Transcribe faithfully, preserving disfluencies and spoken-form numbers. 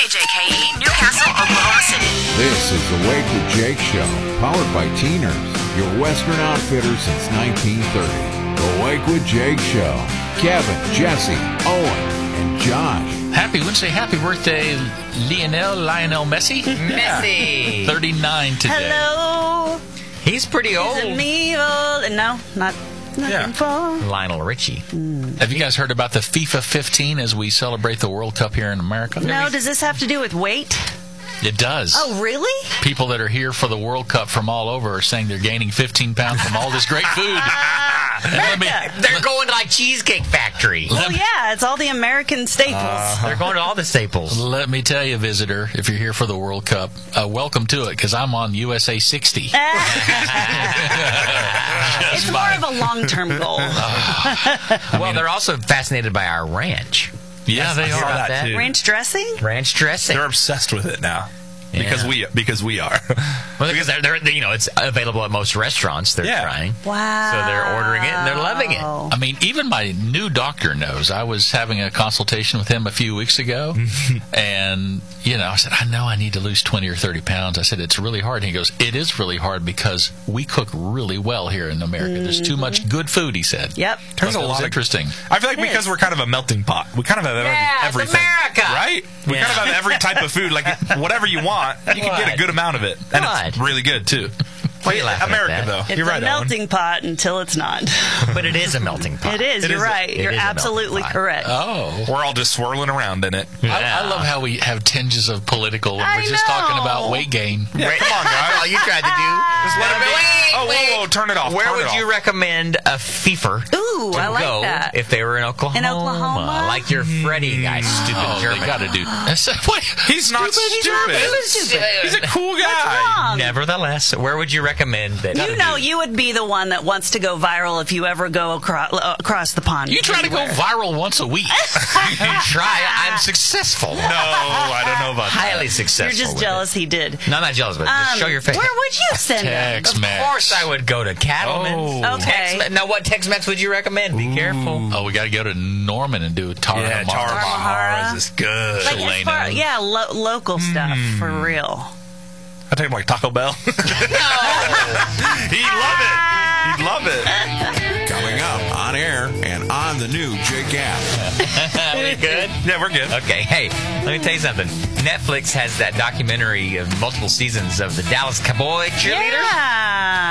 K J K E, Newcastle, Oklahoma City. This is the Wake with Jake Show, powered by Teeners, your Western outfitter since nineteen thirty. The Wake with Jake Show. Kevin, Jesse, Owen, and Josh. Happy Wednesday. Happy birthday, Lionel, Lionel Messi. Messi. thirty-nine today. Hello. He's pretty old. Is it me old? No, not nothing Yeah. for. Lionel Richie. Have you guys heard about the FIFA fifteen as we celebrate the World Cup here in America? No, does this have to do with weight? It does. Oh, really? People that are here for the World Cup from all over are saying they're gaining fifteen pounds from all this great food. Let me- They're going to like Cheesecake Factory. Well, yeah, it's all the American staples. They're going to all the staples. Let me tell you, visitor, if you're here for the World Cup, uh, welcome to it, because I'm on U S A sixty. It's more of a long-term goal. Well, they're also fascinated by our ranch. Yeah, they I saw are. that that. too. Ranch dressing? Ranch dressing. They're obsessed with it now. Because Yeah. we because we are. Well, because they're, they're, you know, it's available at most restaurants. They're Yeah. trying. Wow. So they're ordering it and they're loving it. I mean, even my new doctor knows. I was having a consultation with him a few weeks ago, and, you know, I said, I know I need to lose twenty or thirty pounds. I said, it's really hard. And he goes, it is really hard because we cook really well here in America. There's too much good food, he said. Yep. There's That a was lot of interesting. I feel like It because is. we're kind of a melting pot. We kind of have every, Yeah, it's everything. America. Right? We Yeah. kind of have every type of food. Like whatever you want, you can get a What? good amount of it. And What? it's really good too. Why are you laughing at America that? though. It's You're right, a Owen. melting pot until it's not. But it is a melting pot. It is. It You're is a- right. it You're is a melting absolutely pot. correct. Oh. We're all just swirling around in it. I, I love how we have tinges of political, and I we're just talking know. about weight gain. Yeah, come on, That's all guys. you tried to do. Just let 'em go. Wait, Oh, wait. whoa, whoa, turn it off. Where turn would it you off. recommend a fifer Ooh, to I like go that. if they were in Oklahoma? In Oklahoma? Like your Freddie guy, stupid Oh, German. they got to do. I said, wait. He's not He's stupid. not being stupid. He's a cool guy. wrong? Nevertheless, where would you recommend that? You know, you would be the one that wants to go viral if you ever go across, across the pond. You try to go viral once a week. you try. I'm successful. No, I don't know about that. Highly successful. You're just with jealous he did. it. No, I'm not jealous, but just Um, show your face. Where would you send him? Tex Of Mex. course, I would go to Cattleman's. Oh. Okay. Tex- now, what Tex-Mex would you recommend? Be careful. Oh, we got to go to Norman and do a Tara Yeah, Mahara. Tara Mahara's is good. Like as far, yeah, lo- local stuff for real. I take him like Taco Bell. He'd love it. He'd love it. Coming up on air and on the new Jake app. Are we good? Yeah, we're good. Okay, hey, let me tell you something. Netflix has that documentary of multiple seasons of the Dallas Cowboy cheerleaders. Yeah.